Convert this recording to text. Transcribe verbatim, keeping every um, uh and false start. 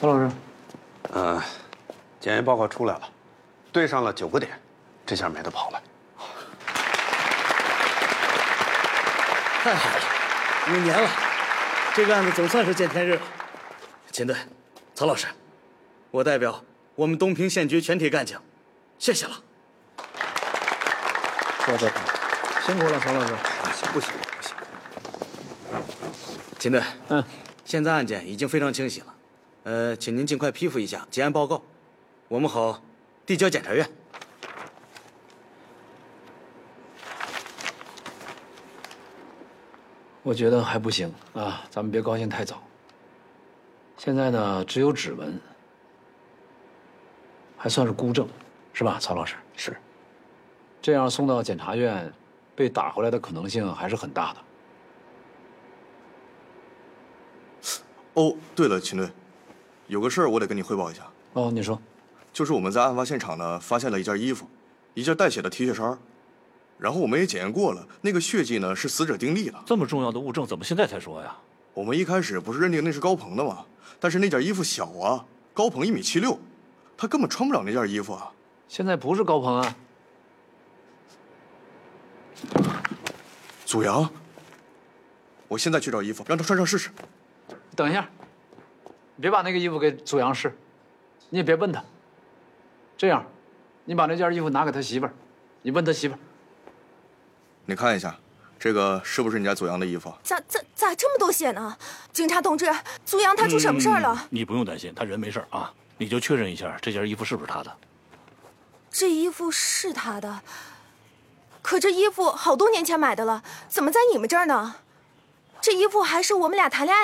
曹老师， 呃，检验报告出来了，对上了九个点，这下没得跑了。 太好了，五年了，这个案子总算是见天日了。秦队，曹老师，我代表我们东平县局全体干警，谢谢了。 坐坐，辛苦了，曹老师。 不行不行。 秦队， 嗯， 现在案件已经非常清晰了，呃，请您尽快批复一下结案报告，我们好递交检察院。 我觉得还不行啊，咱们别高兴太早。现在呢，只有指纹，还算是孤证，是吧，曹老师？ 是。 这样送到检察院，被打回来的可能性还是很大的。 哦，对了，秦队，有个事儿我得跟你汇报一下。 哦，你说。 就是我们在案发现场呢，发现了一件衣服，一件带血的 T 恤衫，然后我们也检验过了，那个血迹呢是死者丁力的。 这么重要的物证，怎么现在才说呀？ 我们一开始不是认定那是高鹏的吗？但是那件衣服小啊，高鹏一米七六，他根本穿不了那件衣服啊。 现在不是高鹏啊。 祖阳，我现在去找衣服，让他穿上试试。 等一下，你别把那个衣服给祖阳试，你也别问他。这样，你把那件衣服拿给他媳妇儿，你问他媳妇儿。 你看一下，这个是不是你家祖阳的衣服？ 咋咋咋这么多血呢？警察同志，祖阳他出什么事儿了？ 嗯、你不用担心，他人没事啊。你就确认一下这件衣服是不是他的。 这衣服是他的，可这衣服好多年前买的了，怎么在你们这儿呢？这衣服还是我们俩谈恋爱